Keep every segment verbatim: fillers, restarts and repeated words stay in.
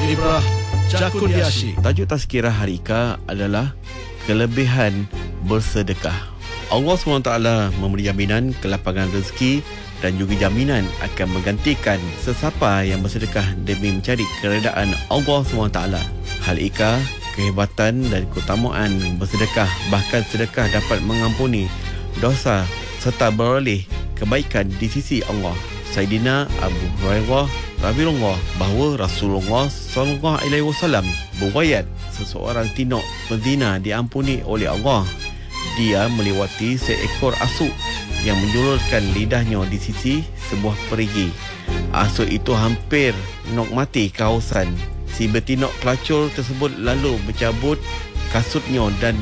Ibrah Jakundiashi. Tajuk tazkirah hari Ika adalah kelebihan bersedekah. Allah subhanahu wa taala memberi jaminan kelapangan rezeki dan juga jaminan akan menggantikan sesiapa yang bersedekah demi mencari keredaan Allah subhanahu wa taala. Hal Ika, kehebatan dan keutamaan bersedekah, bahkan sedekah dapat mengampuni dosa serta beroleh kebaikan di sisi Allah. Saidina Abu Hurairah radhiyallahu bahawa Rasulullah sallallahu alaihi wasallam berwayat seseorang tinok berzina diampuni oleh Allah. Dia melewati seekor asuk yang menjulurkan lidahnya di sisi sebuah perigi. Asuk itu hampir nok mati kehausan. Si betinok pelacur tersebut lalu bercabut kasutnya dan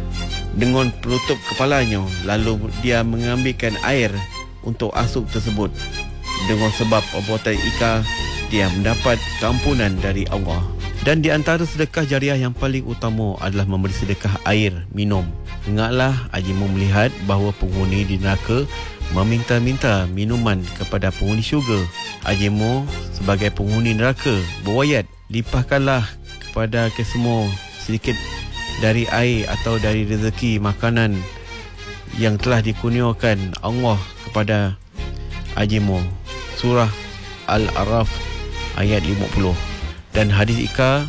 dengan penutup kepalanya, lalu dia mengambilkan air untuk asuk tersebut. Dengan sebab perbuatan Ika, dia mendapat keampunan dari Allah. Dan di antara sedekah jariah yang paling utama adalah memberi sedekah air minum. Ingatlah, Ajimu melihat bahawa penghuni di neraka meminta-minta minuman kepada penghuni syurga. Ajimu sebagai penghuni neraka berwayat, limpahkanlah kepada kesemua sedikit dari air atau dari rezeki makanan yang telah dikurniakan Allah kepada Ajimu. Surah Al-A'raf ayat lima puluh. Dan hadis Ika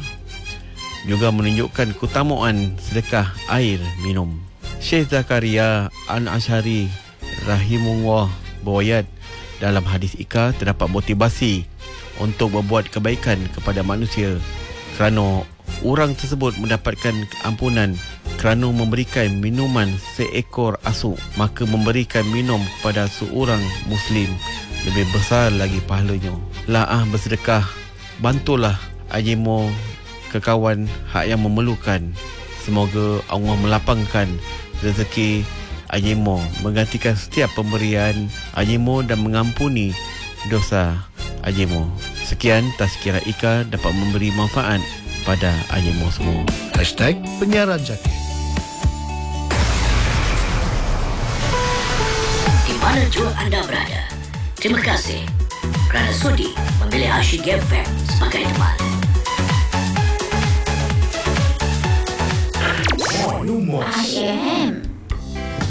juga menunjukkan keutamaan sedekah air minum. Syekh Zakaria Al-Ashari rahimahullah berwayat, dalam hadis Ika terdapat motivasi untuk berbuat kebaikan kepada manusia kerana orang tersebut mendapatkan ampunan kerana memberikan minuman seekor asuk, maka memberikan minum kepada seorang Muslim lebih besar lagi pahalanya. Laah bersedekah, bantulah Ajimu ke kawan hak yang memerlukan. Semoga Allah melapangkan rezeki Ajimu, menggantikan setiap pemberian Ajimu dan mengampuni dosa Ajimu. Sekian tazkirah Ika dapat memberi manfaat pada Ajimu semua. Hashtag Penyiaran Jaki. Di mana jua anda berada, terima kasih kerana sudi memilih Asyik F M sebagai teman. Semua Asyik F M.